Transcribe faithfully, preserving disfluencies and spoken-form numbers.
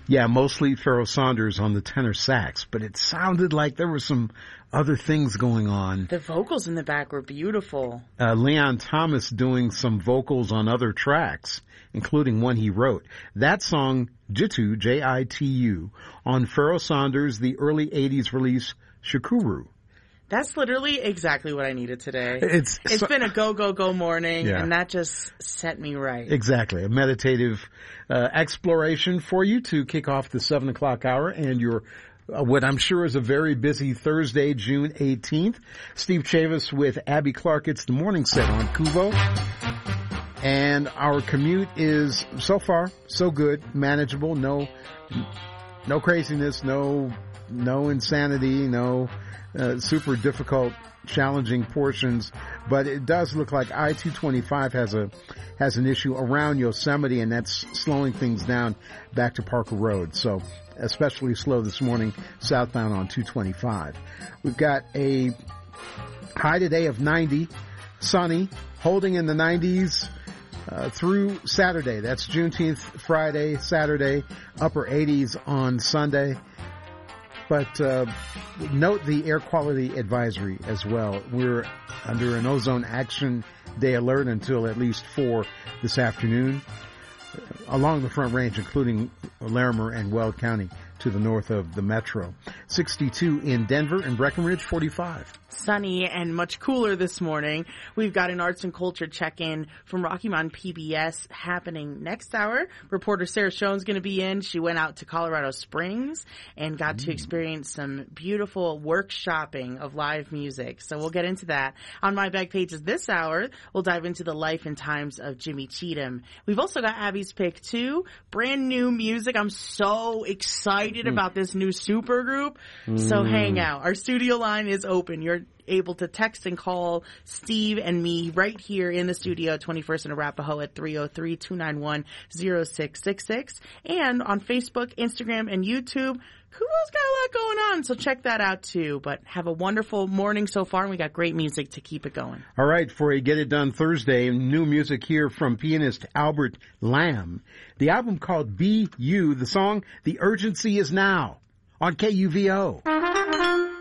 Yeah, mostly Pharoah Saunders on the tenor sax, but it sounded like there were some other things going on. The vocals in the back were beautiful. Uh, Leon Thomas doing some vocals on other tracks, including one he wrote. That song, Jitu, J I T U, on Pharoah Saunders' the early eighties release, Shukuru. That's literally exactly what I needed today. It's, it's so, been a go, go, go morning, yeah. and that just set me right. Exactly. A meditative uh, exploration for you to kick off the seven o'clock hour and your uh, what I'm sure is a very busy Thursday, June eighteenth. Steve Chavis with Abby Clark. It's the morning set on Kuvo. And our commute is so far so good, manageable, no no craziness, no no insanity, no Uh, super difficult, challenging portions, but it does look like I two twenty-five has a has an issue around Yosemite, and that's slowing things down back to Parker Road. So especially slow this morning southbound on two twenty-five. We've got a high today of ninety, sunny, holding in the nineties uh, through Saturday. That's Juneteenth, Friday, Saturday, upper eighties on Sunday. But uh, note the air quality advisory as well. We're under an ozone action day alert until at least four this afternoon uh, along the Front Range, including Larimer and Weld County to the north of the metro. sixty-two in Denver and Breckenridge, forty-five. Sunny and much cooler this morning. We've got an arts and culture check-in from Rocky Mountain P B S happening next hour. Reporter Sarah Schoen's going to be in. She went out to Colorado Springs and got mm. to experience some beautiful workshopping of live music. So we'll get into that. On My Back Pages this hour, we'll dive into the life and times of Jimmy Cheatham. We've also got Abby's Pick too. Brand new music. I'm so excited mm. about this new supergroup. Mm. So hang out. Our studio line is open. You're able to text and call Steve and me right here in the studio, twenty-first and Arapahoe at three oh three, two nine one, oh six six six. And on Facebook, Instagram, and YouTube, Kuvo's got a lot going on, so check that out too. But have a wonderful morning so far, and we got great music to keep it going. All right, for a Get It Done Thursday, new music here from pianist Albert Lamb. The album called Be You, the song The Urgency Is Now on K U V O.